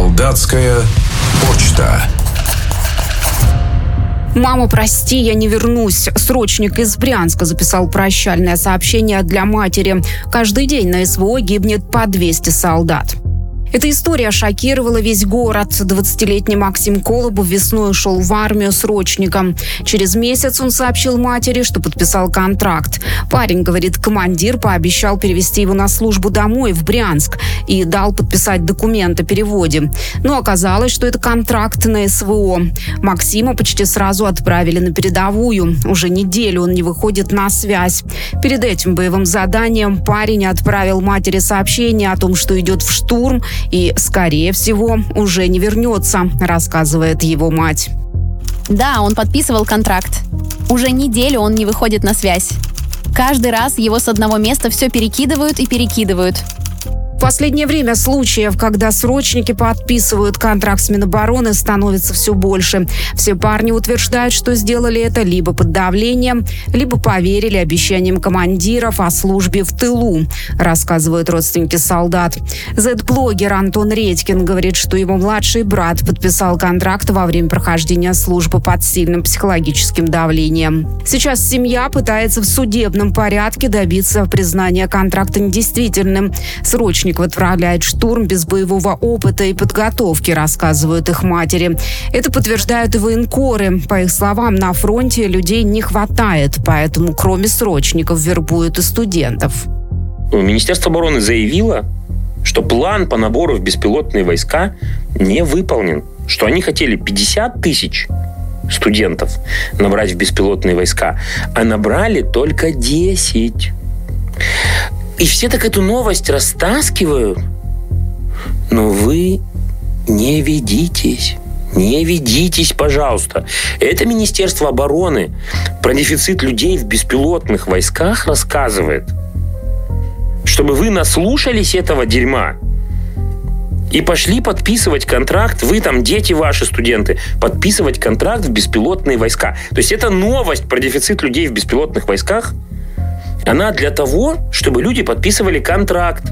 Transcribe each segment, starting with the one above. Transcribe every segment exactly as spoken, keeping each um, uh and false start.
Солдатская почта. «Мама, прости, я не вернусь». Срочник из Брянска записал прощальное сообщение для матери. Каждый день на СВО гибнет по двести солдат. Эта история шокировала весь город. двадцатилетний Максим Колобов весной ушел в армию срочником. Через месяц он сообщил матери, что подписал контракт. Парень, говорит, командир пообещал перевести его на службу домой, в Брянск, и дал подписать документ о переводе. Но оказалось, что это контракт на СВО. Максима почти сразу отправили на передовую. Уже неделю он не выходит на связь. Перед этим боевым заданием парень отправил матери сообщение о том, что идет в штурм, и, скорее всего, уже не вернется, рассказывает его мать. Да, он подписывал контракт. Уже неделю он не выходит на связь. Каждый раз его с одного места все перекидывают и перекидывают. В последнее время случаев, когда срочники подписывают контракт с Минобороны, становится все больше. Все парни утверждают, что сделали это либо под давлением, либо поверили обещаниям командиров о службе в тылу, рассказывают родственники солдат. Зет-блогер Антон Редькин говорит, что его младший брат подписал контракт во время прохождения службы под сильным психологическим давлением. Сейчас семья пытается в судебном порядке добиться признания контракта недействительным. Срочник отправляет штурм без боевого опыта и подготовки, рассказывают их матери. Это подтверждают и военкоры. По их словам, на фронте людей не хватает, поэтому кроме срочников вербуют и студентов. Министерство обороны заявило, что план по набору в беспилотные войска не выполнен. Что они хотели пятьдесят тысяч студентов набрать в беспилотные войска, а набрали только десять. И все так эту новость растаскивают. Но вы не ведитесь. Не ведитесь, пожалуйста. Это Министерство обороны про дефицит людей в беспилотных войсках рассказывает. Чтобы вы наслушались этого дерьма и пошли подписывать контракт, вы там, дети ваши, студенты, подписывать контракт в беспилотные войска. То есть это новость про дефицит людей в беспилотных войсках. Она для того, чтобы люди подписывали контракт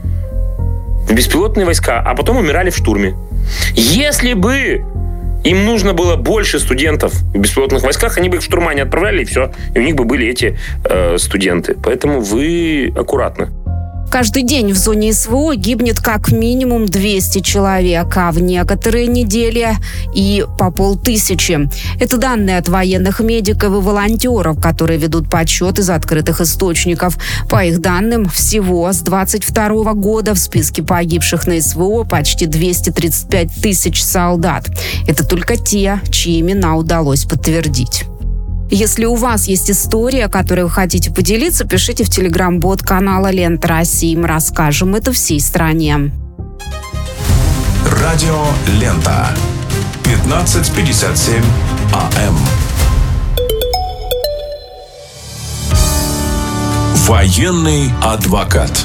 в беспилотные войска, а потом умирали в штурме. Если бы им нужно было больше студентов в беспилотных войсках, они бы их в штурма не отправляли, и все. И у них бы были эти э, студенты. Поэтому вы аккуратно. Каждый день в зоне СВО гибнет как минимум двести человек, а в некоторые недели и по полтысячи. Это данные от военных медиков и волонтеров, которые ведут подсчет из открытых источников. По их данным, всего с двадцать второго года в списке погибших на СВО почти двести тридцать пять тысяч солдат. Это только те, чьи имена удалось подтвердить. Если у вас есть история, которой вы хотите поделиться, пишите в телеграм-бот канала «Лента России». Мы расскажем это всей стране. Радио «Лента». пятнадцать пятьдесят семь АМ. Военный адвокат.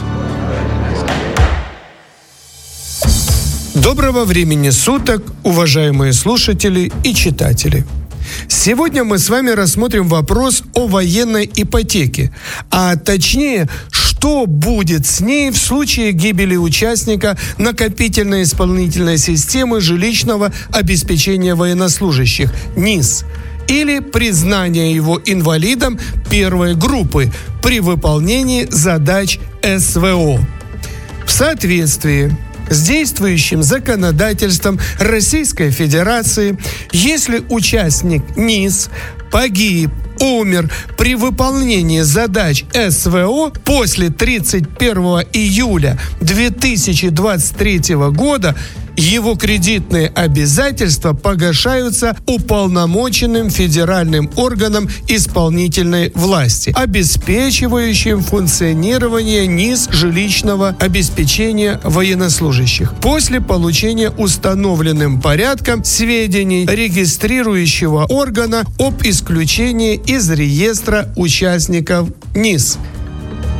Доброго времени суток, уважаемые слушатели и читатели. Сегодня мы с вами рассмотрим вопрос о военной ипотеке, а точнее, что будет с ней в случае гибели участника накопительно-исполнительной системы жилищного обеспечения военнослужащих НИС или признания его инвалидом первой группы при выполнении задач СВО. В соответствии с действующим законодательством Российской Федерации, если участник НИС погиб, умер при выполнении задач СВО после тридцать первого июля две тысячи двадцать третьего года, его кредитные обязательства погашаются уполномоченным федеральным органом исполнительной власти, обеспечивающим функционирование НИС жилищного обеспечения военнослужащих после получения установленным порядком сведений регистрирующего органа об исключении из реестра участников НИС.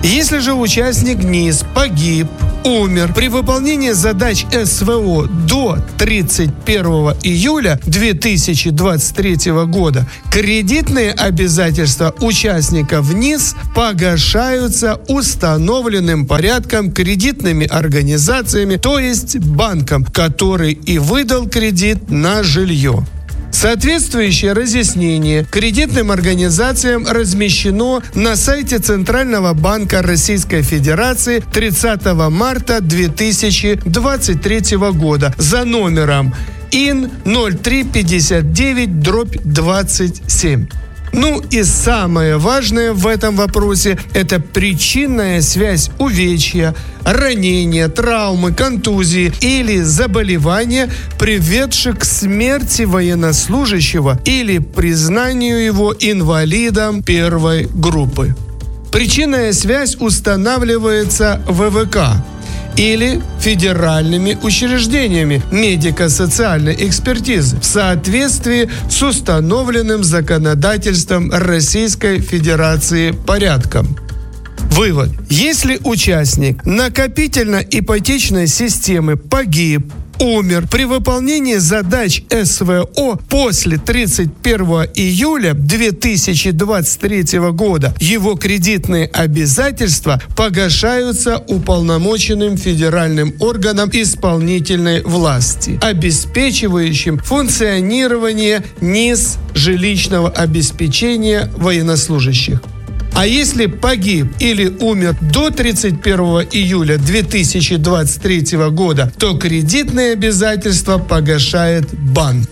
Если же участник НИС погиб, умер при выполнении задач СВО до тридцать первого июля две тысячи двадцать третьего года, кредитные обязательства участников НИС погашаются установленным порядком кредитными организациями, то есть банком, который и выдал кредит на жилье. Соответствующее разъяснение кредитным организациям размещено на сайте Центрального банка Российской Федерации тридцатого марта две тысячи двадцать третьего года за номером ин ноль три пятьдесят девять дробь двадцать семь. Ну и самое важное в этом вопросе – это причинная связь увечья, ранения, травмы, контузии или заболевания, приведших к смерти военнослужащего или признанию его инвалидом первой группы. Причинная связь устанавливается вэ вэ ка или федеральными учреждениями медико-социальной экспертизы в соответствии с установленным законодательством Российской Федерации порядком. Вывод. Если участник накопительно-ипотечной системы погиб, умер при выполнении задач СВО после тридцать первого июля две тысячи двадцать третьего года, его кредитные обязательства погашаются уполномоченным федеральным органом исполнительной власти, обеспечивающим функционирование НИС жилищного обеспечения военнослужащих. А если погиб или умер до тридцать первого июля две тысячи двадцать третьего года, то кредитные обязательства погашает банк.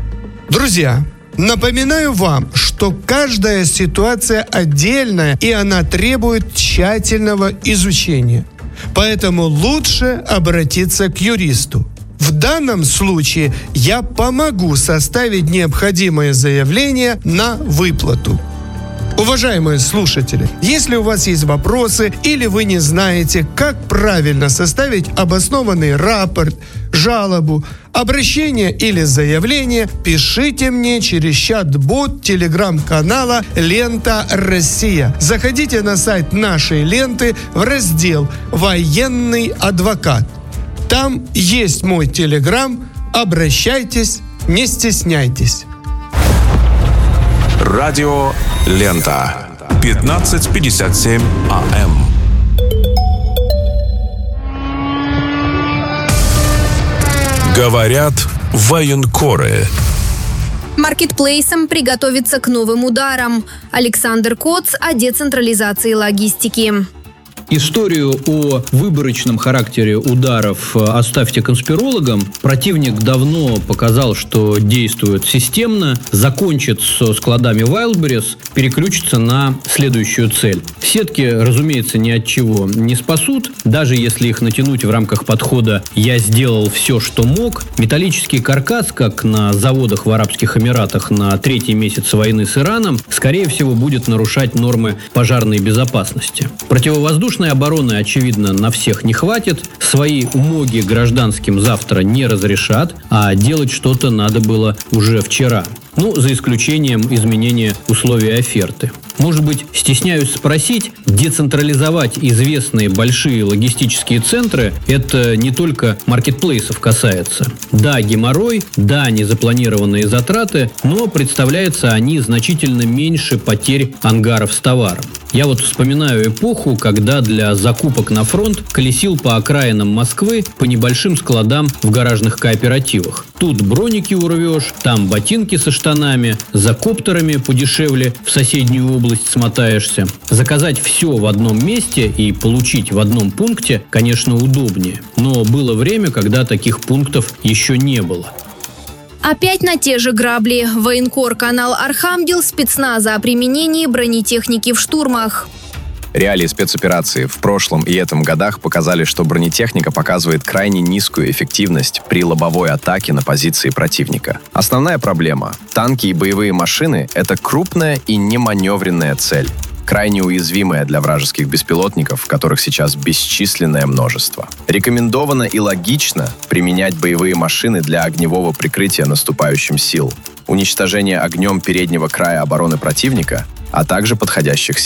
Друзья, напоминаю вам, что каждая ситуация отдельная, и она требует тщательного изучения. Поэтому лучше обратиться к юристу. В данном случае я помогу составить необходимое заявление на выплату. Уважаемые слушатели, если у вас есть вопросы или вы не знаете, как правильно составить обоснованный рапорт, жалобу, обращение или заявление, пишите мне через чат-бот телеграм-канала «Лента Россия». Заходите на сайт нашей ленты в раздел «Военный адвокат». Там есть мой телеграм. Обращайтесь, не стесняйтесь. Радио «Лента». пятнадцать пятьдесят семь а эм. Говорят военкоры. Маркетплейсам приготовиться к новым ударам. Александр Коц о децентрализации логистики. Историю о выборочном характере ударов оставьте конспирологам. Противник давно показал, что действует системно, закончит со складами Wildberries, переключится на следующую цель. Сетки, разумеется, ни от чего не спасут, даже если их натянуть в рамках подхода «я сделал все, что мог». Металлический каркас, как на заводах в Арабских Эмиратах на третий месяц войны с Ираном, скорее всего, будет нарушать нормы пожарной безопасности. Противовоздушной обороны, очевидно, на всех не хватит. Свои умоги гражданским завтра не разрешат, а делать что-то надо было уже вчера. Ну, за исключением изменения условий оферты. Может быть, стесняюсь спросить, децентрализовать известные большие логистические центры – это не только маркетплейсов касается. Да, геморрой, да, незапланированные затраты, но представляются они значительно меньше потерь ангаров с товаром. Я вот вспоминаю эпоху, когда для закупок на фронт колесил по окраинам Москвы по небольшим складам в гаражных кооперативах. Тут броники урвешь, там ботинки со штанами, за коптерами подешевле в соседнюю область смотаешься. Заказать все в одном месте и получить в одном пункте, конечно, удобнее. Но было время, когда таких пунктов еще не было. Опять на те же грабли. Военкор-канал «Архангел» спецназа о применении бронетехники в штурмах. Реалии спецоперации в прошлом и этом годах показали, что бронетехника показывает крайне низкую эффективность при лобовой атаке на позиции противника. Основная проблема – танки и боевые машины – это крупная и неманевренная цель, крайне уязвимая для вражеских беспилотников, которых сейчас бесчисленное множество. Рекомендовано и логично применять боевые машины для огневого прикрытия наступающим сил, уничтожения огнем переднего края обороны противника, а также подходящих сил.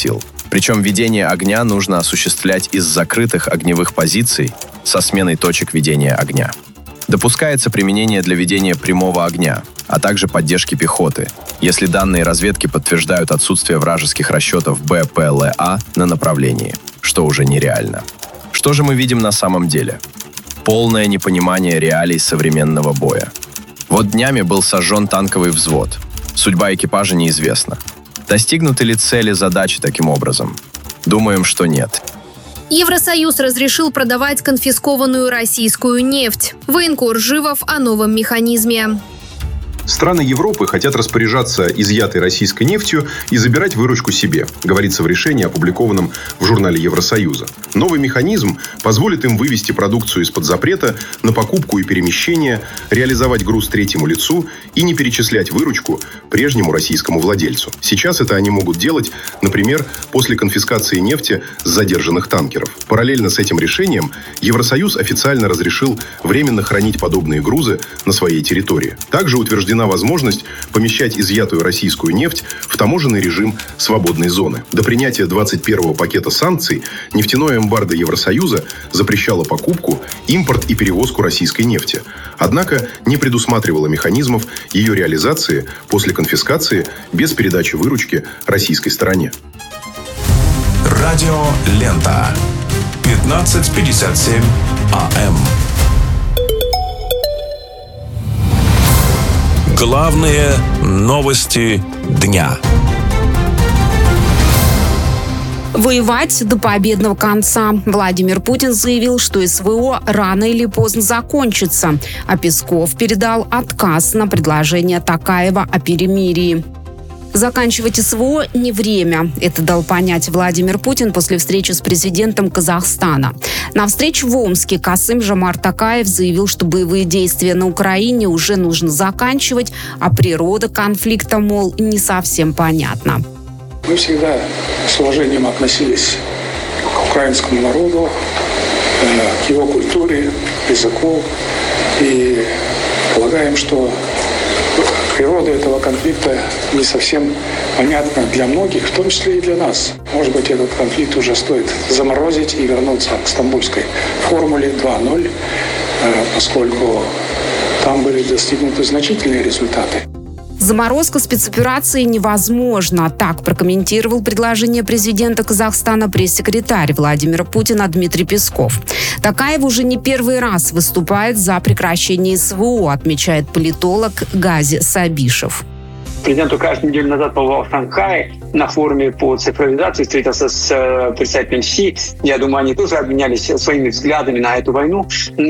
Причем ведение огня нужно осуществлять из закрытых огневых позиций со сменой точек ведения огня. Допускается применение для ведения прямого огня, а также поддержки пехоты, если данные разведки подтверждают отсутствие вражеских расчетов БПЛА на направлении, что уже нереально. Что же мы видим на самом деле? Полное непонимание реалий современного боя. Вот днями был сожжен танковый взвод. Судьба экипажа неизвестна. Достигнуты ли цели задачи таким образом? Думаем, что нет. Евросоюз разрешил продавать конфискованную российскую нефть. Военкор Живов о новом механизме. Страны Европы хотят распоряжаться изъятой российской нефтью и забирать выручку себе, говорится в решении, опубликованном в журнале Евросоюза. Новый механизм позволит им вывести продукцию из-под запрета на покупку и перемещение, реализовать груз третьему лицу и не перечислять выручку прежнему российскому владельцу. Сейчас это они могут делать, например, после конфискации нефти с задержанных танкеров. Параллельно с этим решением Евросоюз официально разрешил временно хранить подобные грузы на своей территории. Также утверждено возможность помещать изъятую российскую нефть в таможенный режим свободной зоны. До принятия двадцать первого пакета санкций нефтяное эмбарго Евросоюза запрещало покупку, импорт и перевозку российской нефти. Однако не предусматривало механизмов ее реализации после конфискации без передачи выручки российской стороне. Радио Лента. пятнадцать пятьдесят семь АМ. Главные новости дня. Воевать до победного конца. Владимир Путин заявил, что СВО рано или поздно закончится, а Песков передал отказ на предложение Токаева о перемирии. Заканчивать СВО не время. Это дал понять Владимир Путин после встречи с президентом Казахстана. На встрече в Омске Касым-Жомарт Токаев заявил, что боевые действия на Украине уже нужно заканчивать, а природа конфликта, мол, не совсем понятна. Мы всегда с уважением относились к украинскому народу, к его культуре, языку и полагаем, что природа этого конфликта не совсем понятна для многих, в том числе и для нас. Может быть, этот конфликт уже стоит заморозить и вернуться к стамбульской формуле два ноль, поскольку там были достигнуты значительные результаты. Заморозка спецоперации невозможна. Так прокомментировал предложение президента Казахстана пресс-секретарь Владимира Путина Дмитрий Песков. Токаев уже не первый раз выступает за прекращение СВО, отмечает политолог Гази Сабишев. Президент Токаев неделю назад побывал в Шанхае на форуме по цифровизации, встретился с представителем Си. Я думаю, они тоже обменялись своими взглядами на эту войну.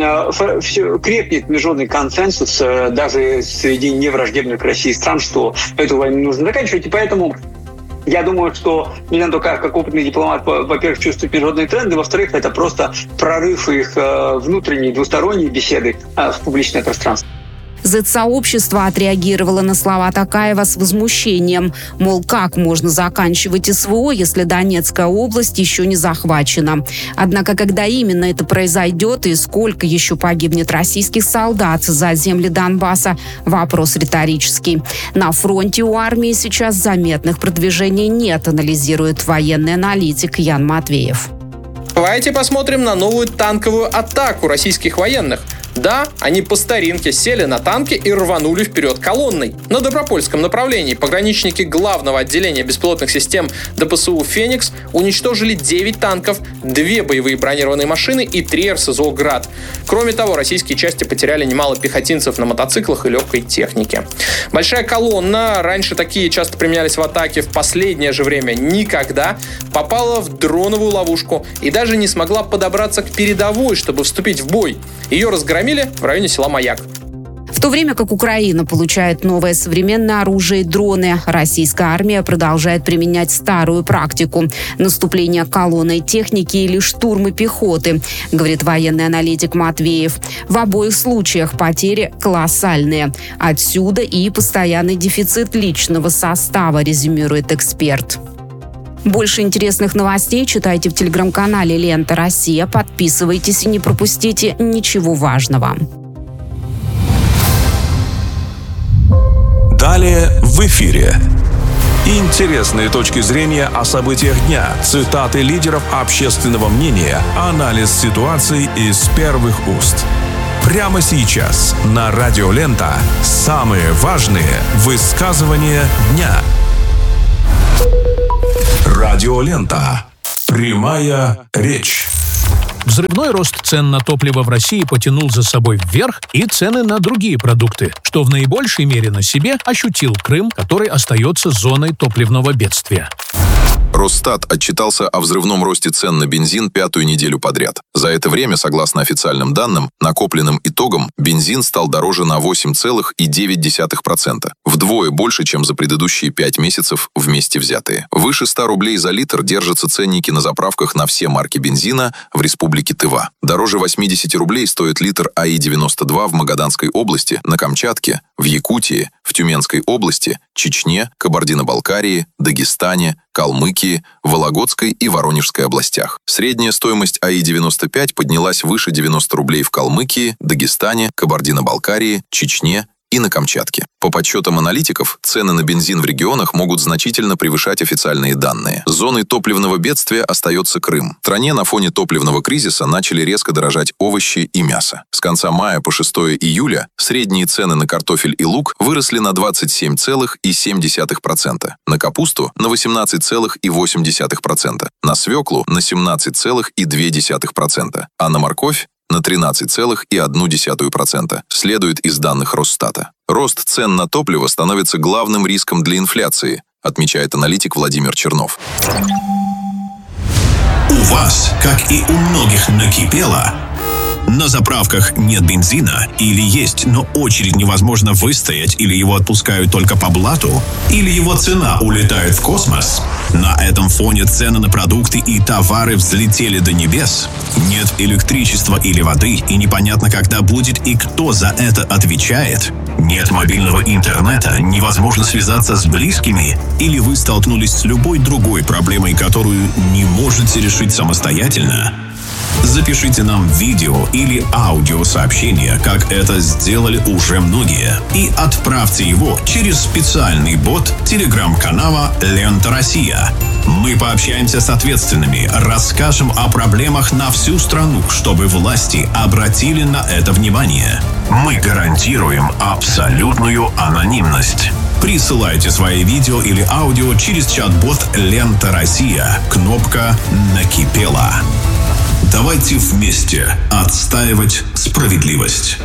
Все, крепнет международный консенсус даже среди невраждебных России стран, что эту войну нужно заканчивать. И поэтому я думаю, что президент Токаев, как опытный дипломат, во-первых, чувствует международные тренды, во-вторых, это просто прорыв их внутренней двусторонней беседы в публичное пространство. Зет-сообщество отреагировало на слова Токаева с возмущением. Мол, как можно заканчивать СВО, если Донецкая область еще не захвачена? Однако, когда именно это произойдет и сколько еще погибнет российских солдат за земли Донбасса, вопрос риторический. На фронте у армии сейчас заметных продвижений нет, анализирует военный аналитик Ян Матвеев. Давайте посмотрим на новую танковую атаку российских военных. Да, они по старинке сели на танки и рванули вперед колонной. На Добропольском направлении пограничники главного отделения беспилотных систем ДПСУ «Феникс» уничтожили девять танков, две боевые бронированные машины и три эр эс зо «Град». Кроме того, российские части потеряли немало пехотинцев на мотоциклах и легкой технике. Большая колонна, раньше такие часто применялись в атаке, в последнее же время никогда, попала в дроновую ловушку и даже не смогла подобраться к передовой, чтобы вступить в бой. Ее разгромили в районе села Маяк. В то время как Украина получает новое современное оружие и дроны, российская армия продолжает применять старую практику – наступление колонной техники или штурмы пехоты, говорит военный аналитик Матвеев. В обоих случаях потери колоссальные. Отсюда и постоянный дефицит личного состава, резюмирует эксперт. Больше интересных новостей читайте в телеграм-канале «Лента Россия». Подписывайтесь и не пропустите ничего важного. Далее в эфире. Интересные точки зрения о событиях дня, цитаты лидеров общественного мнения, анализ ситуации из первых уст. Прямо сейчас на Радио Лента самые важные высказывания дня. Радио Лента. Прямая речь. Взрывной рост цен на топливо в России потянул за собой вверх и цены на другие продукты, что в наибольшей мере на себе ощутил Крым, который остается зоной топливного бедствия. Росстат отчитался о взрывном росте цен на бензин пятую неделю подряд. За это время, согласно официальным данным, накопленным итогом, бензин стал дороже на восемь целых девять десятых процента. Вдвое больше, чем за предыдущие пять месяцев вместе взятые. Выше ста рублей за литр держатся ценники на заправках на все марки бензина в Республике Тыва. Дороже восемьдесят рублей стоит литр А И девяносто два в Магаданской области, на Камчатке, в Якутии, в Тюменской области, Чечне, Кабардино-Балкарии, Дагестане, Калмыкии, Вологодской и Воронежской областях. Средняя стоимость А И девяносто пять поднялась выше девяноста рублей в Калмыкии, Дагестане, Кабардино-Балкарии, Чечне и на Камчатке. По подсчетам аналитиков, цены на бензин в регионах могут значительно превышать официальные данные. Зоной топливного бедствия остается Крым. В стране на фоне топливного кризиса начали резко дорожать овощи и мясо. С конца мая по шестое июля средние цены на картофель и лук выросли на двадцать семь целых семь десятых процента, на капусту на восемнадцать целых восемь десятых процента, на свеклу на семнадцать целых две десятых процента, а на морковь на тринадцать целых одну десятую процента, следует из данных Росстата. Рост цен на топливо становится главным риском для инфляции, отмечает аналитик Владимир Чернов. У вас, как и у многих, накипело? На заправках нет бензина, или есть, но очередь невозможно выстоять, или его отпускают только по блату, или его цена улетает в космос. На этом фоне цены на продукты и товары взлетели до небес. Нет электричества или воды, и непонятно, когда будет и кто за это отвечает. Нет мобильного интернета, невозможно связаться с близкими, или вы столкнулись с любой другой проблемой, которую не можете решить самостоятельно. Запишите нам видео или аудиосообщение, как это сделали уже многие, и отправьте его через специальный бот телеграм-канала «Лента Россия». Мы пообщаемся с ответственными, расскажем о проблемах на всю страну, чтобы власти обратили на это внимание. Мы гарантируем абсолютную анонимность. Присылайте свои видео или аудио через чат-бот «Лента Россия». Кнопка «Накипело». Давайте вместе отстаивать справедливость.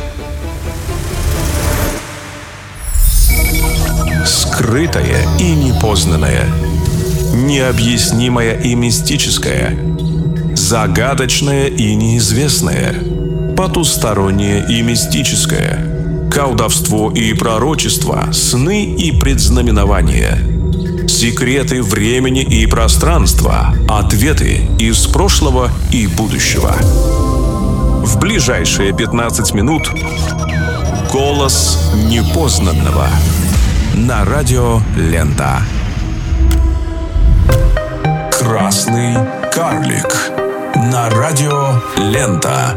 Скрытое и непознанное, необъяснимое и мистическое, загадочное и неизвестное, потустороннее и мистическое, колдовство и пророчество, сны и предзнаменования, секреты времени и пространства, ответы из прошлого и будущего. В ближайшие пятнадцать минут голос непознанного на Радио Лента. Красный карлик на Радио Лента.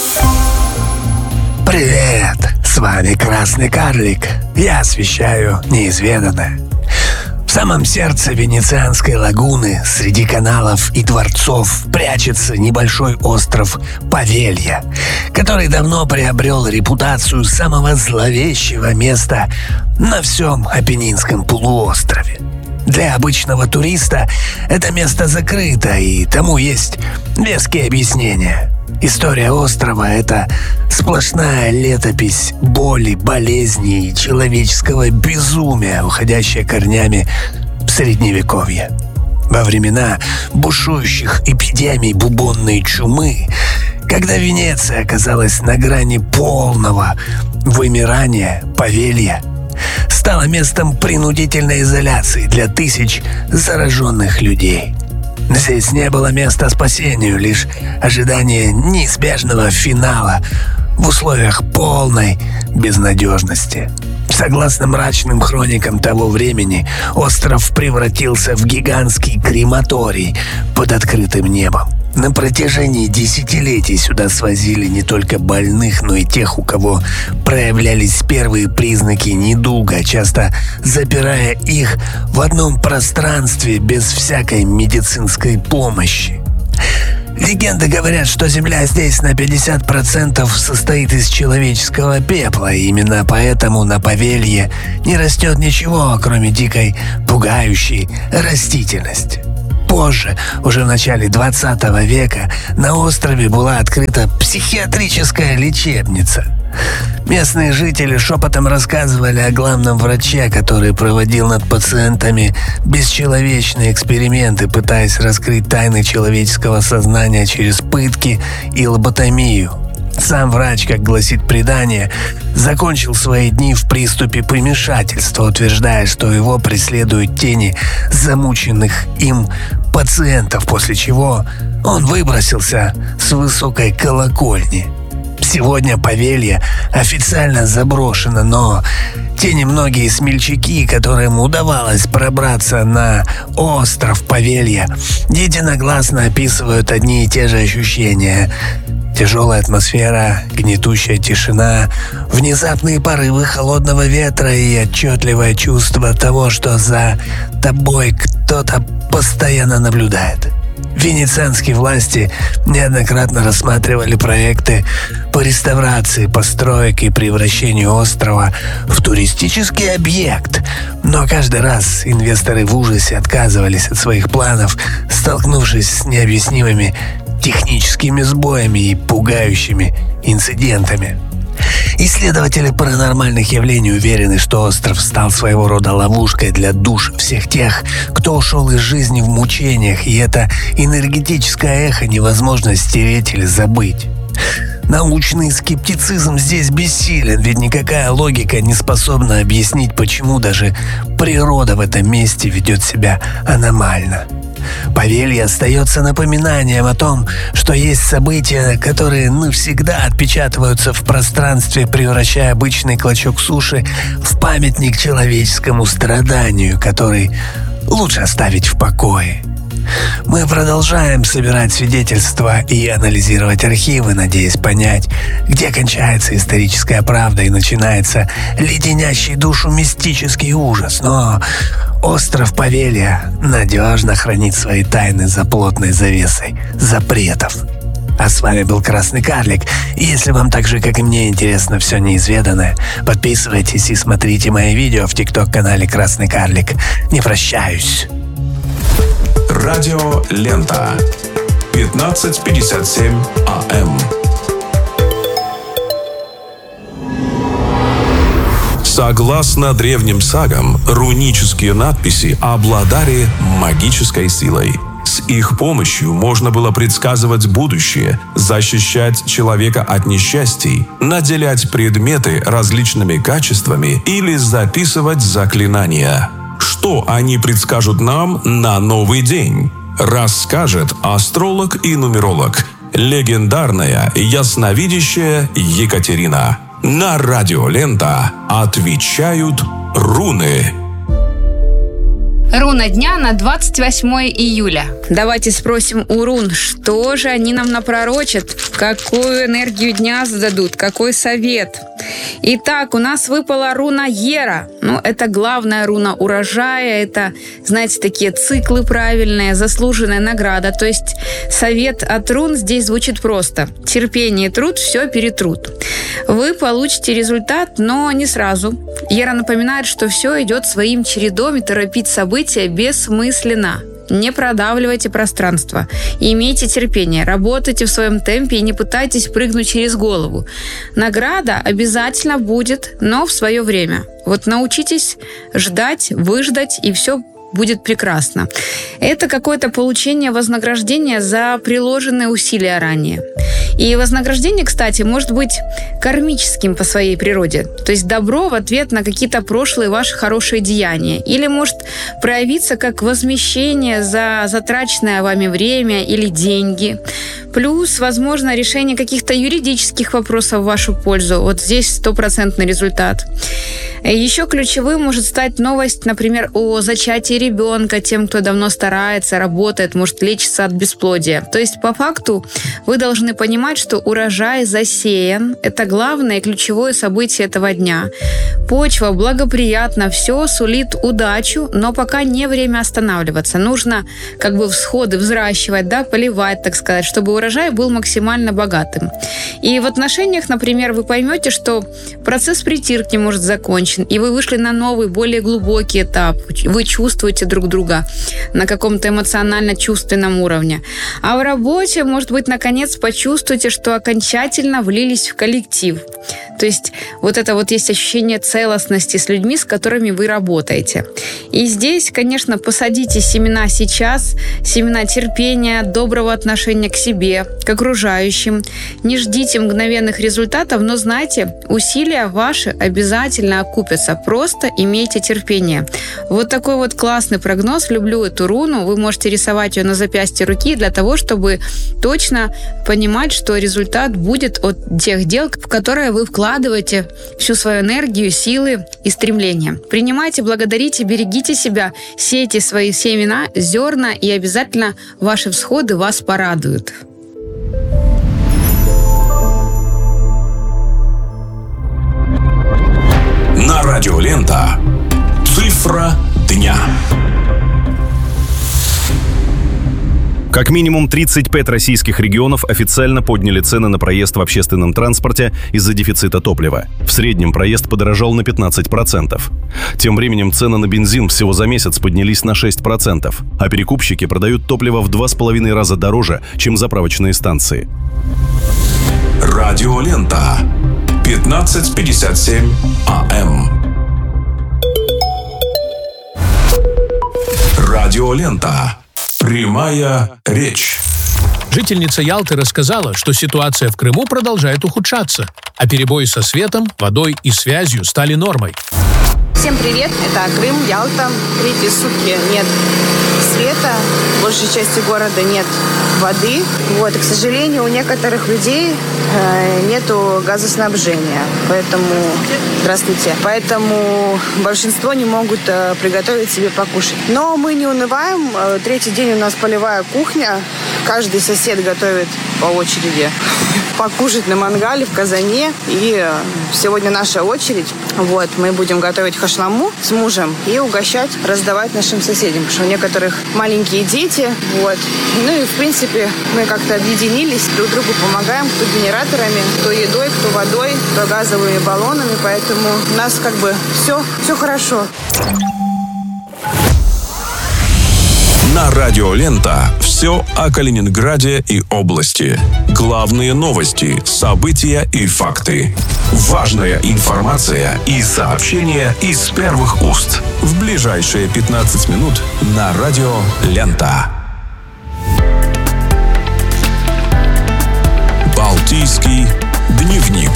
Привет! С вами Красный карлик. Я освещаю неизведанное. В самом сердце Венецианской лагуны, среди каналов и дворцов, прячется небольшой остров Павелья, который давно приобрел репутацию самого зловещего места на всем Апеннинском полуострове. Для обычного туриста это место закрыто, и тому есть веские объяснения. История острова — это сплошная летопись боли, болезни и человеческого безумия, уходящая корнями в Средневековье. Во времена бушующих эпидемий бубонной чумы, когда Венеция оказалась на грани полного вымирания, Павелья стала местом принудительной изоляции для тысяч зараженных людей. Здесь не было места спасению, лишь ожидание неизбежного финала в условиях полной безнадежности. Согласно мрачным хроникам того времени, остров превратился в гигантский крематорий под открытым небом. На протяжении десятилетий сюда свозили не только больных, но и тех, у кого проявлялись первые признаки недуга, часто запирая их в одном пространстве без всякой медицинской помощи. Легенды говорят, что земля здесь на пятьдесят процентов состоит из человеческого пепла, и именно поэтому на Павелье не растет ничего, кроме дикой, пугающей растительности. Позже, уже в начале двадцатого века, на острове была открыта психиатрическая лечебница. Местные жители шепотом рассказывали о главном враче, который проводил над пациентами бесчеловечные эксперименты, пытаясь раскрыть тайны человеческого сознания через пытки и лоботомию. Сам врач, как гласит предание, закончил свои дни в приступе помешательства, утверждая, что его преследуют тени замученных им пациентов, после чего он выбросился с высокой колокольни. Сегодня Павелье официально заброшено, но те немногие смельчаки, которым удавалось пробраться на остров Павелье, единогласно описывают одни и те же ощущения. Тяжелая атмосфера, гнетущая тишина, внезапные порывы холодного ветра и отчетливое чувство того, что за тобой кто-то постоянно наблюдает. Венецианские власти неоднократно рассматривали проекты по реставрации построек и превращению острова в туристический объект, но каждый раз инвесторы в ужасе отказывались от своих планов, столкнувшись с необъяснимыми техническими сбоями и пугающими инцидентами. Исследователи паранормальных явлений уверены, что остров стал своего рода ловушкой для душ всех тех, кто ушел из жизни в мучениях, и это энергетическое эхо невозможно стереть или забыть. Научный скептицизм здесь бессилен, ведь никакая логика не способна объяснить, почему даже природа в этом месте ведет себя аномально. Павелье остается напоминанием о том, что есть события, которые навсегда отпечатываются в пространстве, превращая обычный клочок суши в памятник человеческому страданию, который лучше оставить в покое. Мы продолжаем собирать свидетельства и анализировать архивы, надеясь понять, где кончается историческая правда и начинается леденящий душу мистический ужас. Но остров Павелье надежно хранит свои тайны за плотной завесой запретов. А с вами был Красный Карлик. И если вам так же, как и мне, интересно все неизведанное, подписывайтесь и смотрите мои видео в тикток-канале Красный Карлик. Не прощаюсь. Радио Лента. пятнадцать пятьдесят семь АМ. Согласно древним сагам, рунические надписи обладали магической силой. С их помощью можно было предсказывать будущее, защищать человека от несчастий, наделять предметы различными качествами или записывать заклинания. Что они предскажут нам на новый день? Расскажет астролог и нумеролог, легендарная ясновидящая Екатерина. На Радио Лента отвечают руны. Руна дня на двадцать восьмое июля. Давайте спросим у рун, что же они нам напророчат, какую энергию дня зададут, какой совет. Итак, у нас выпала руна Ера. Ну, это главная руна урожая, это, знаете, такие циклы правильные, заслуженная награда. То есть совет от рун здесь звучит просто. Терпение и труд все перетрут. Вы получите результат, но не сразу. Ера напоминает, что все идет своим чередом, и торопить события бессмысленно. Не продавливайте пространство. Имейте терпение, работайте в своем темпе и не пытайтесь прыгнуть через голову. Награда обязательно будет, но в свое время. Вот научитесь ждать, выждать, и все будет прекрасно. Это какое-то получение вознаграждения за приложенные усилия ранее. И вознаграждение, кстати, может быть кармическим по своей природе. То есть добро в ответ на какие-то прошлые ваши хорошие деяния. Или может проявиться как возмещение за затраченное вами время или деньги. Плюс, возможно, решение каких-то юридических вопросов в вашу пользу. Вот здесь стопроцентный результат. Еще ключевым может стать новость, например, о зачатии ребенка тем, кто давно старается, работает, может лечиться от бесплодия. То есть, по факту, вы должны понимать, что урожай засеян. Это главное и ключевое событие этого дня. Почва благоприятна, все сулит удачу, но пока не время останавливаться. Нужно как бы всходы взращивать, да, поливать, так сказать, чтобы урожай был максимально богатым. И в отношениях, например, вы поймете, что процесс притирки может закончен, и вы вышли на новый, более глубокий этап. Вы чувствуете друг друга на каком-то эмоционально-чувственном уровне. А в работе, может быть, наконец почувствуете, что окончательно влились в коллектив. То есть вот это вот есть ощущение целостности с людьми, с которыми вы работаете. И здесь, конечно, посадите семена сейчас, семена терпения, доброго отношения к себе, к окружающим. Не ждите мгновенных результатов, но знайте, усилия ваши обязательно окупятся. Просто имейте терпение. Вот такой вот классный прогноз. Люблю эту руну. Вы можете рисовать ее на запястье руки для того, чтобы точно понимать, что результат будет от тех дел, в которые вы вкладываете всю свою энергию, силы и стремления. Принимайте, благодарите, берегите себя, сейте свои семена, зерна, и обязательно ваши всходы вас порадуют. На радио Лента. Цифра дня. Как минимум тридцать пять российских регионов официально подняли цены на проезд в общественном транспорте из-за дефицита топлива. В среднем проезд подорожал на пятнадцать процентов. Тем временем цены на бензин всего за месяц поднялись на шесть процентов, а перекупщики продают топливо в два с половиной раза дороже, чем заправочные станции. Радио Лента. пятнадцать пятьдесят семь АМ. Радио Лента. Прямая речь. Жительница Ялты рассказала, что ситуация в Крыму продолжает ухудшаться, а перебои со светом, водой и связью стали нормой. Всем привет, это Крым, Ялта. Третьи сутки нет света, в большей части города нет воды. Вот, и, к сожалению, у некоторых людей э, нету газоснабжения, поэтому, здравствуйте, поэтому большинство не могут э, приготовить себе покушать. Но мы не унываем, э, третий день у нас полевая кухня, каждый сосед готовит по очереди покушать на мангале в казане, и э, сегодня наша очередь. Вот, мы будем готовить хашламу с мужем и угощать, раздавать нашим соседям, потому что у некоторых маленькие дети, вот. Ну и, в принципе, мы как-то объединились, друг другу помогаем, кто генераторами, кто едой, кто водой, кто газовыми баллонами, поэтому у нас как бы все, все хорошо. На радио Лента все о Калининграде и области. Главные новости, события и факты. Важная информация и сообщения из первых уст. В ближайшие пятнадцать минут на радио Лента. Балтийский дневник.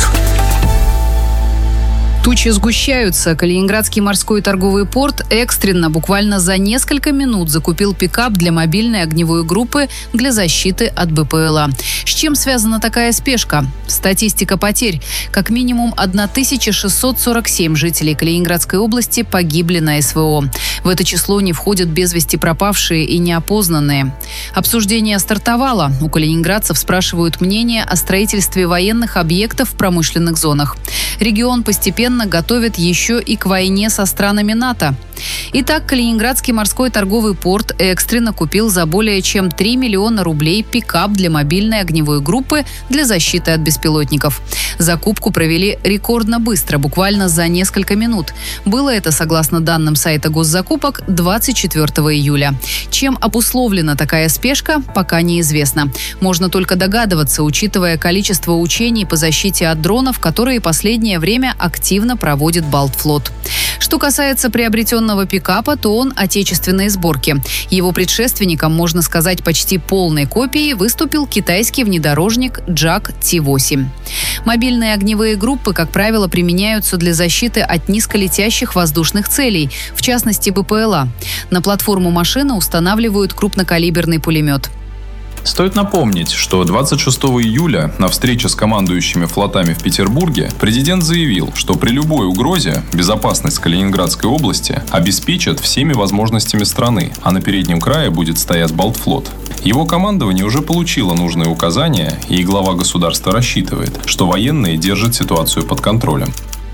Тучи сгущаются. Калининградский морской торговый порт экстренно, буквально за несколько минут, закупил пикап для мобильной огневой группы для защиты от БПЛА. С чем связана такая спешка? Статистика потерь. Как минимум тысяча шестьсот сорок семь жителей Калининградской области погибли на СВО. В это число не входят без вести пропавшие и неопознанные. Обсуждение стартовало. У калининградцев спрашивают мнение о строительстве военных объектов в промышленных зонах. Регион постепенно готовят еще и к войне со странами НАТО. Итак, Калининградский морской торговый порт экстренно купил за более чем три миллиона рублей пикап для мобильной огневой группы для защиты от беспилотников. Закупку провели рекордно быстро, буквально за несколько минут. Было это, согласно данным сайта госзакупок, двадцать четвёртого июля. Чем обусловлена такая спешка, пока неизвестно. Можно только догадываться, учитывая количество учений по защите от дронов, которые последнее время активно проводит Балтфлот. Что касается приобретенного пикапа, то он отечественной сборки. Его предшественником, можно сказать, почти полной копией выступил китайский внедорожник Джак Ти восемь. Мобильные огневые группы, как правило, применяются для защиты от низколетящих воздушных целей, в частности БПЛА. На платформу машины устанавливают крупнокалиберный пулемет. Стоит напомнить, что двадцать шестого июля на встрече с командующими флотами в Петербурге президент заявил, что при любой угрозе безопасность Калининградской области обеспечат всеми возможностями страны, а на переднем крае будет стоять Балтфлот. Его командование уже получило нужные указания, и глава государства рассчитывает, что военные держат ситуацию под контролем.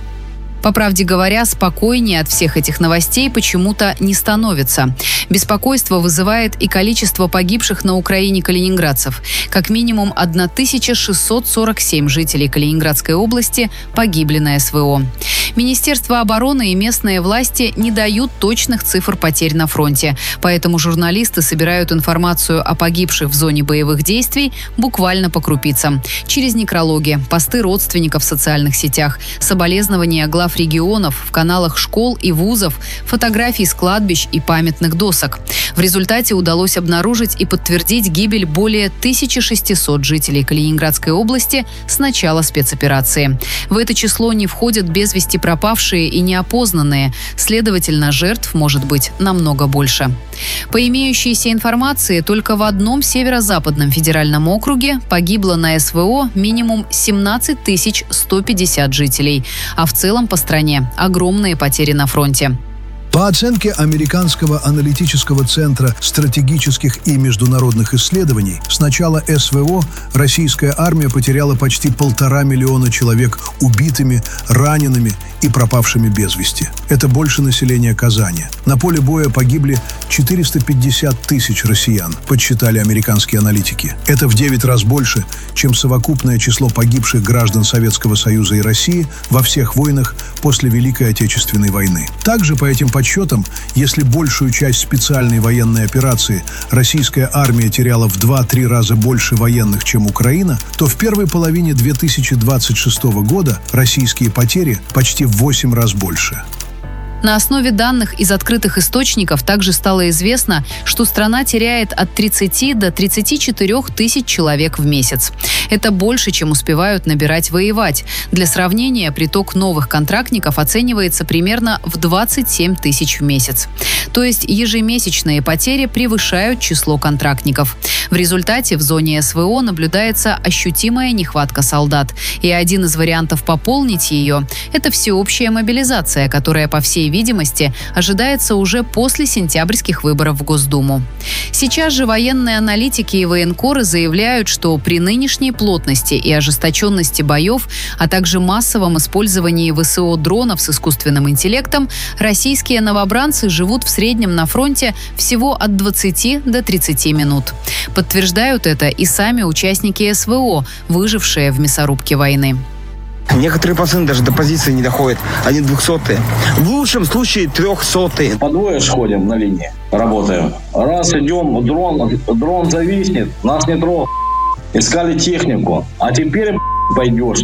По правде говоря, спокойнее от всех этих новостей почему-то не становится. Беспокойство вызывает и количество погибших на Украине калининградцев. Как минимум тысяча шестьсот сорок семь жителей Калининградской области погибли на СВО. Министерство обороны и местные власти не дают точных цифр потерь на фронте, поэтому журналисты собирают информацию о погибших в зоне боевых действий буквально по крупицам. Через некрологи, посты родственников в социальных сетях, соболезнования глав регионов, в каналах школ и вузов, фотографий с кладбищ и памятных досок. В результате удалось обнаружить и подтвердить гибель более тысячи шестисот жителей Калининградской области с начала спецоперации. В это число не входят без вести пропавшие и неопознанные, следовательно, жертв может быть намного больше. По имеющейся информации, только в одном северо-западном федеральном округе погибло на СВО минимум семнадцать тысяч сто пятьдесят жителей, а в целом по стране огромные потери на фронте. По оценке Американского аналитического центра стратегических и международных исследований, с начала СВО российская армия потеряла почти полтора миллиона человек убитыми, ранеными и пропавшими без вести. Это больше населения Казани. На поле боя погибли четыреста пятьдесят тысяч россиян, подсчитали американские аналитики. Это в девять раз больше, чем совокупное число погибших граждан Советского Союза и России во всех войнах после Великой Отечественной войны. Также по этим подсчетам, если большую часть специальной военной операции российская армия теряла в два-три раза больше военных, чем Украина, то в первой половине две тысячи двадцать шестого года российские потери почти в восемь раз больше. На основе данных из открытых источников также стало известно, что страна теряет от тридцати до тридцати четырёх тысяч человек в месяц. Это больше, чем успевают набирать воевать. Для сравнения, приток новых контрактников оценивается примерно в двадцать семь тысяч в месяц. То есть ежемесячные потери превышают число контрактников. В результате в зоне СВО наблюдается ощутимая нехватка солдат. И один из вариантов пополнить ее – это всеобщая мобилизация, которая, по всей видимости, ожидается уже после сентябрьских выборов в Госдуму. Сейчас же военные аналитики и военкоры заявляют, что при нынешней плотности и ожесточенности боев, а также массовом использовании ВСО дронов с искусственным интеллектом, российские новобранцы живут в среднем на фронте всего от двадцати до тридцати минут. Подтверждают это и сами участники СВО, выжившие в мясорубке войны. Некоторые пацаны даже до позиции не доходят. Они двухсотые. В лучшем случае трехсотые. По двое ходим на линии, работаем. Раз идем, дрон, дрон зависнет, нас не трогают. Искали технику. А теперь пойдешь.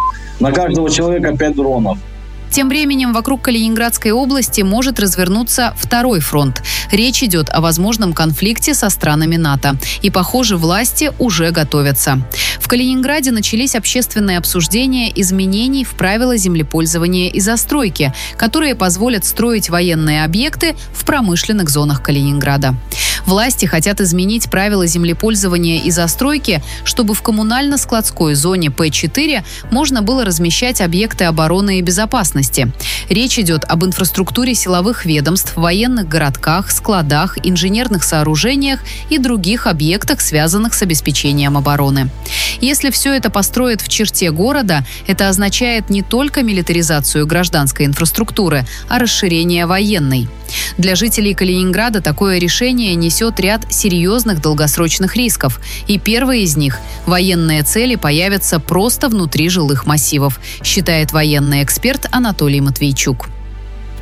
На каждого человека пять дронов. Тем временем вокруг Калининградской области может развернуться второй фронт. Речь идет о возможном конфликте со странами НАТО. И, похоже, власти уже готовятся. В Калининграде начались общественные обсуждения изменений в правила землепользования и застройки, которые позволят строить военные объекты в промышленных зонах Калининграда. Власти хотят изменить правила землепользования и застройки, чтобы в коммунально-складской зоне Пэ четыре можно было размещать объекты обороны и безопасности. Речь идет об инфраструктуре силовых ведомств, военных городках, складах, инженерных сооружениях и других объектах, связанных с обеспечением обороны. Если все это построят в черте города, это означает не только милитаризацию гражданской инфраструктуры, а расширение военной. Для жителей Калининграда такое решение несет ряд серьезных долгосрочных рисков. И первый из них – военные цели появятся просто внутри жилых массивов, считает военный эксперт Анатолий Матвейчук.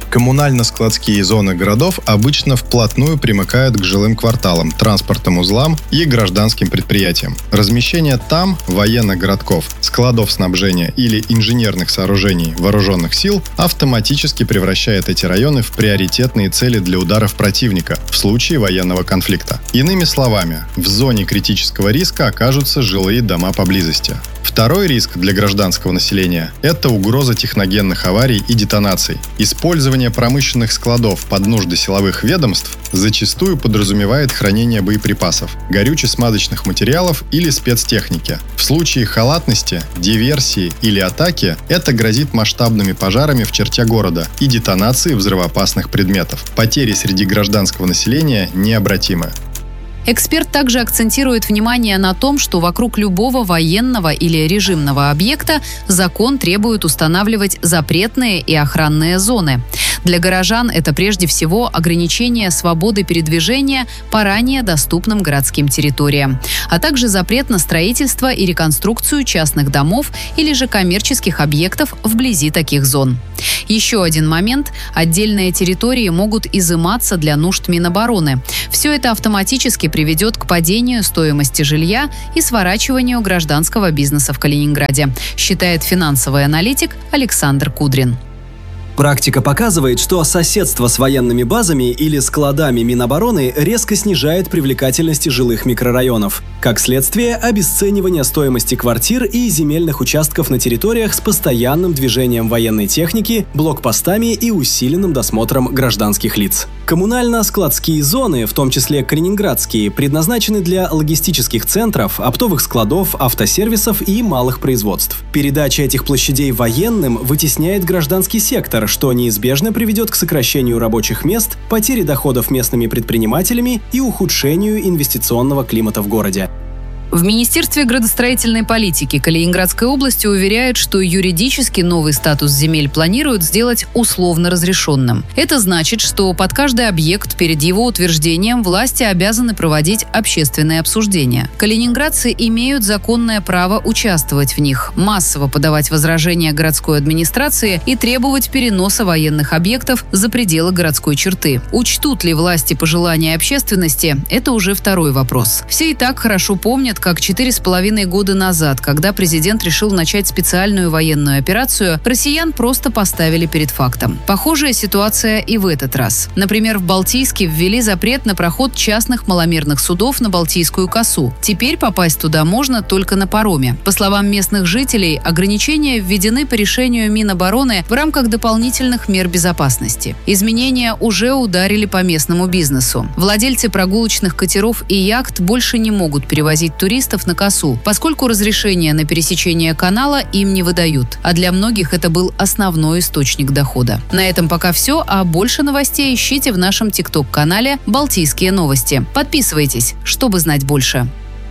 Коммунально-складские зоны городов обычно вплотную примыкают к жилым кварталам, транспортным узлам и гражданским предприятиям. Размещение там военных городков, складов снабжения или инженерных сооружений вооруженных сил автоматически превращает эти районы в приоритетные цели для ударов противника в случае военного конфликта. Иными словами, в зоне критического риска окажутся жилые дома поблизости. Второй риск для гражданского населения – это угроза техногенных аварий и детонаций. Использование промышленных складов под нужды силовых ведомств зачастую подразумевает хранение боеприпасов, горюче-смазочных материалов или спецтехники. В случае халатности, диверсии или атаки это грозит масштабными пожарами в черте города и детонацией взрывоопасных предметов. Потери среди гражданского населения необратимы. Эксперт также акцентирует внимание на том, что вокруг любого военного или режимного объекта закон требует устанавливать запретные и охранные зоны. Для горожан это прежде всего ограничение свободы передвижения по ранее доступным городским территориям, а также запрет на строительство и реконструкцию частных домов или же коммерческих объектов вблизи таких зон. Еще один момент – отдельные территории могут изыматься для нужд Минобороны. Все это автоматически приведет к падению стоимости жилья и сворачиванию гражданского бизнеса в Калининграде, считает финансовый аналитик Александр Кудрин. Практика показывает, что соседство с военными базами или складами Минобороны резко снижает привлекательность жилых микрорайонов. Как следствие, обесценивание стоимости квартир и земельных участков на территориях с постоянным движением военной техники, блокпостами и усиленным досмотром гражданских лиц. Коммунально-складские зоны, в том числе калининградские, предназначены для логистических центров, оптовых складов, автосервисов и малых производств. Передача этих площадей военным вытесняет гражданский сектор, что неизбежно приведет к сокращению рабочих мест, потере доходов местными предпринимателями и ухудшению инвестиционного климата в городе. В Министерстве градостроительной политики Калининградской области уверяют, что юридически новый статус земель планируют сделать условно разрешенным. Это значит, что под каждый объект перед его утверждением власти обязаны проводить общественные обсуждения. Калининградцы имеют законное право участвовать в них, массово подавать возражения городской администрации и требовать переноса военных объектов за пределы городской черты. Учтут ли власти пожелания общественности – это уже второй вопрос. Все и так хорошо помнят, как четыре с половиной года назад, когда президент решил начать специальную военную операцию, россиян просто поставили перед фактом. Похожая ситуация и в этот раз. Например, в Балтийске ввели запрет на проход частных маломерных судов на Балтийскую косу. Теперь попасть туда можно только на пароме. По словам местных жителей, ограничения введены по решению Минобороны в рамках дополнительных мер безопасности. Изменения уже ударили по местному бизнесу. Владельцы прогулочных катеров и яхт больше не могут перевозить туристов туристов на косу, поскольку разрешения на пересечение канала им не выдают. А для многих это был основной источник дохода. На этом пока все, а больше новостей ищите в нашем тикток-канале «Балтийские новости». Подписывайтесь, чтобы знать больше.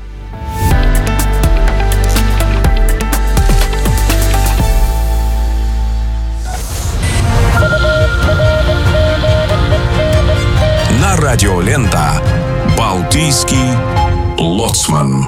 На радио Лента «Балтийский лоцман».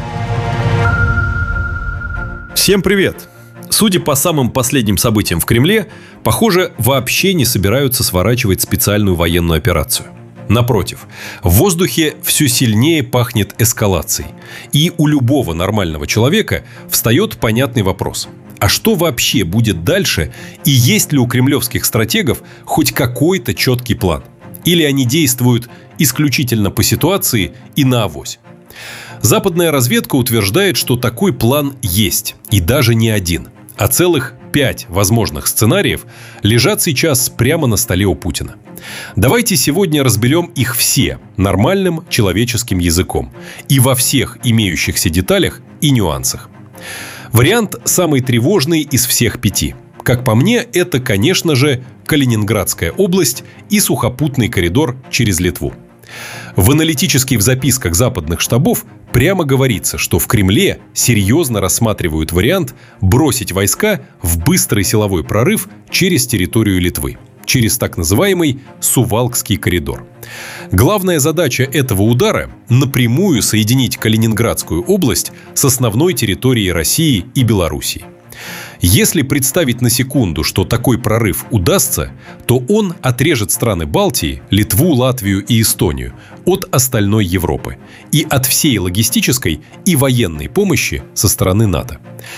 Всем привет! Судя по самым последним событиям в Кремле, похоже, вообще не собираются сворачивать специальную военную операцию. Напротив, в воздухе все сильнее пахнет эскалацией. И у любого нормального человека встает понятный вопрос. А что вообще будет дальше, и есть ли у кремлевских стратегов хоть какой-то четкий план? Или они действуют исключительно по ситуации и на авось? Западная разведка утверждает, что такой план есть, и даже не один, а целых пять возможных сценариев лежат сейчас прямо на столе у Путина. Давайте сегодня разберем их все нормальным человеческим языком и во всех имеющихся деталях и нюансах. Вариант самый тревожный из всех пяти. Как по мне, это, конечно же, Калининградская область и сухопутный коридор через Литву. В аналитических записках западных штабов прямо говорится, что в Кремле серьезно рассматривают вариант бросить войска в быстрый силовой прорыв через территорию Литвы, через так называемый Сувалкский коридор. Главная задача этого удара – напрямую соединить Калининградскую область с основной территорией России и Белоруссии. Если представить на секунду, что такой прорыв удастся, то он отрежет страны Балтии, Литву, Латвию и Эстонию от остальной Европы и от всей логистической и военной помощи со стороны НАТО.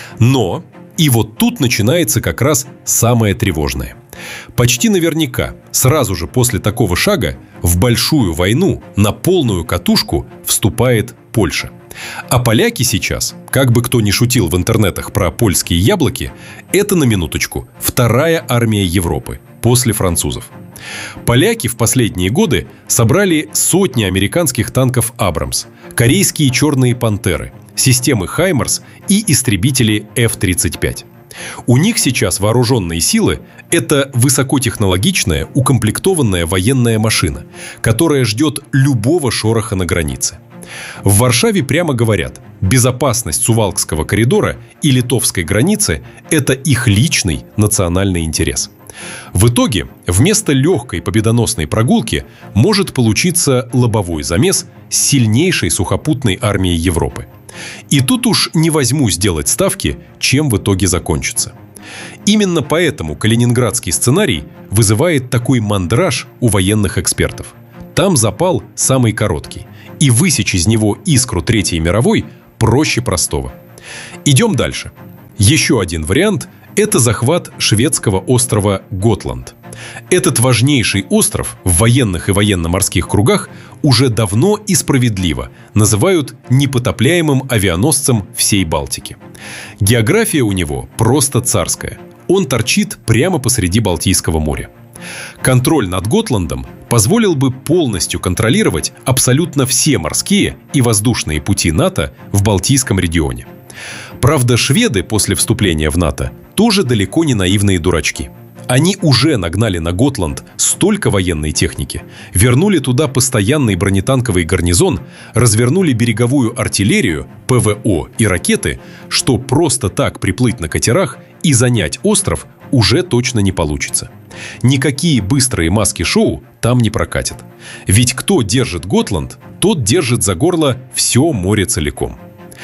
Но, и вот тут начинается как раз самое тревожное. Почти наверняка, сразу же после такого шага, в большую войну на полную катушку вступает Польша. А поляки сейчас, как бы кто ни шутил в интернетах про польские яблоки, это, на минуточку, вторая армия Европы после французов. Поляки в последние годы собрали сотни американских танков «Абрамс», корейские «Черные пантеры», системы «Хаймарс» и истребители эф тридцать пять. У них сейчас вооруженные силы – это высокотехнологичная, укомплектованная военная машина, которая ждет любого шороха на границе. В Варшаве прямо говорят, безопасность Сувалкского коридора и литовской границы – это их личный национальный интерес. В итоге, вместо легкой победоносной прогулки может получиться лобовой замес с сильнейшей сухопутной армией Европы. И тут уж не возьмусь делать ставки, чем в итоге закончится. Именно поэтому калининградский сценарий вызывает такой мандраж у военных экспертов. Там запал самый короткий, и высечь из него искру Третьей мировой проще простого. Идем дальше. Еще один вариант – это захват шведского острова Готланд. Этот важнейший остров в военных и военно-морских кругах уже давно и справедливо называют непотопляемым авианосцем всей Балтики. География у него просто царская. Он торчит прямо посреди Балтийского моря. Контроль над Готландом позволил бы полностью контролировать абсолютно все морские и воздушные пути НАТО в Балтийском регионе. Правда, шведы после вступления в НАТО тоже далеко не наивные дурачки. Они уже нагнали на Готланд столько военной техники, вернули туда постоянный бронетанковый гарнизон, развернули береговую артиллерию, ПВО и ракеты, что просто так приплыть на катерах и занять остров уже точно не получится. Никакие быстрые маски-шоу там не прокатят. Ведь кто держит Готланд, тот держит за горло все море целиком.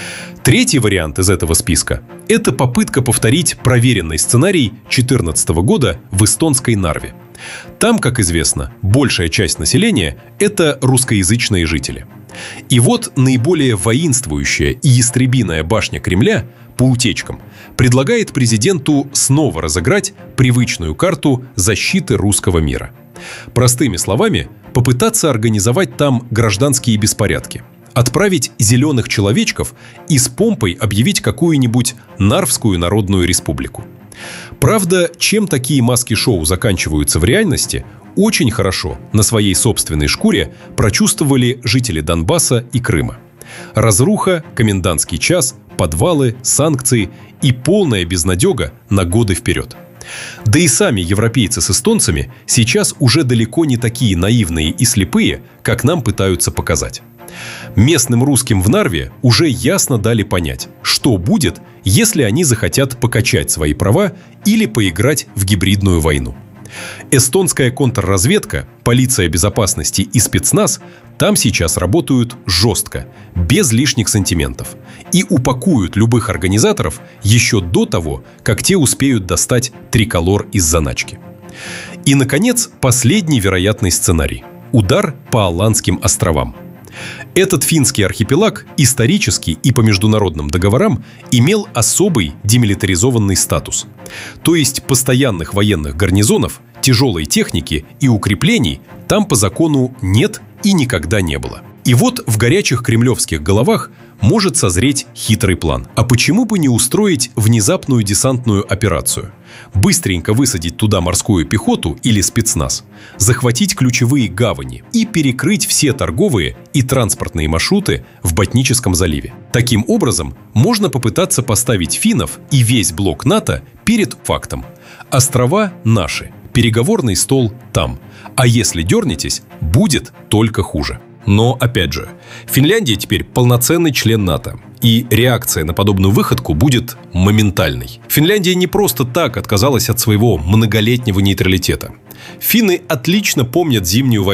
Третий вариант из этого списка – это попытка повторить проверенный сценарий две тысячи четырнадцатого года в эстонской Нарве. Там, как известно, большая часть населения – это русскоязычные жители. И вот наиболее воинствующая и ястребиная башня Кремля по утечкам предлагает президенту снова разыграть привычную карту защиты русского мира. Простыми словами, попытаться организовать там гражданские беспорядки. Отправить зеленых человечков и с помпой объявить какую-нибудь Нарвскую народную республику. Правда, чем такие маски-шоу заканчиваются в реальности, очень хорошо на своей собственной шкуре прочувствовали жители Донбасса и Крыма. Разруха, комендантский час, подвалы, санкции и полная безнадега на годы вперед. Да и сами европейцы с эстонцами сейчас уже далеко не такие наивные и слепые, как нам пытаются показать. Местным русским в Нарве уже ясно дали понять, что будет, если они захотят покачать свои права или поиграть в гибридную войну. Эстонская контрразведка, полиция безопасности и спецназ там сейчас работают жестко, без лишних сантиментов, и упакуют любых организаторов еще до того, как те успеют достать триколор из заначки. И, наконец, последний вероятный сценарий – удар по Аландским островам. Этот финский архипелаг исторически и по международным договорам имел особый демилитаризованный статус. То есть постоянных военных гарнизонов, тяжелой техники и укреплений там по закону нет и никогда не было. И вот в горячих кремлевских головах может созреть хитрый план. А почему бы не устроить внезапную десантную операцию? Быстренько высадить туда морскую пехоту или спецназ, захватить ключевые гавани и перекрыть все торговые и транспортные маршруты в Ботническом заливе. Таким образом, можно попытаться поставить финнов и весь блок НАТО перед фактом. Острова наши, переговорный стол там. А если дернетесь, будет только хуже. Но, опять же, Финляндия теперь полноценный член НАТО, и реакция на подобную выходку будет моментальной. Финляндия не просто так отказалась от своего многолетнего нейтралитета. Финны отлично помнят Зимнюю войну,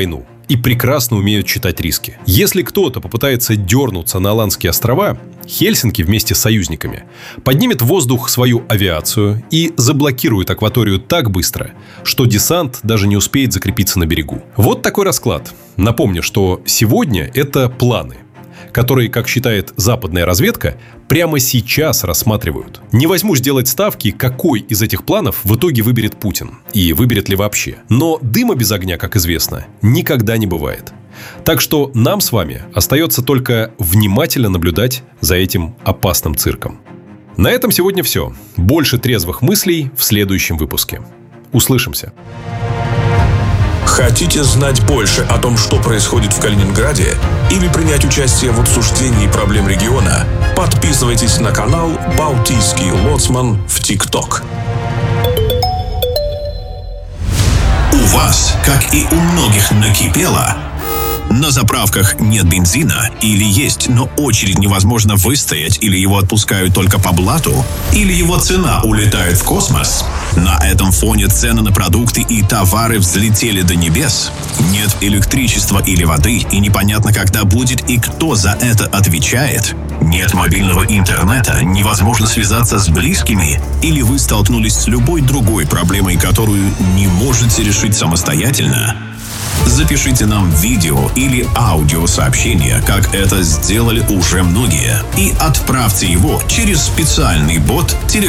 и прекрасно умеют читать риски. Если кто-то попытается дернуться на Аландские острова, Хельсинки вместе с союзниками поднимет в воздух свою авиацию и заблокирует акваторию так быстро, что десант даже не успеет закрепиться на берегу. Вот такой расклад. Напомню, что сегодня это планы, которые, как считает западная разведка, прямо сейчас рассматривают. Не возьму сделать ставки, какой из этих планов в итоге выберет Путин, и выберет ли вообще. Но дыма без огня, как известно, никогда не бывает. Так что нам с вами остается только внимательно наблюдать за этим опасным цирком. На этом сегодня все. Больше трезвых мыслей в следующем выпуске. Услышимся. Хотите знать больше о том, что происходит в Калининграде, или принять участие в обсуждении проблем региона? Подписывайтесь на канал «Балтийский лоцман» в ТикТок. У вас, как и у многих, накипело? На заправках нет бензина, или есть, но очередь невозможно выстоять, или его отпускают только по блату, или его цена улетает в космос. На этом фоне цены на продукты и товары взлетели до небес. Нет электричества или воды, и непонятно, когда будет и кто за это отвечает. Нет мобильного интернета, невозможно связаться с близкими, или вы столкнулись с любой другой проблемой, которую не можете решить самостоятельно. Запишите нам видео или аудиосообщение, как это сделали уже многие, и отправьте его через специальный бот Telegram.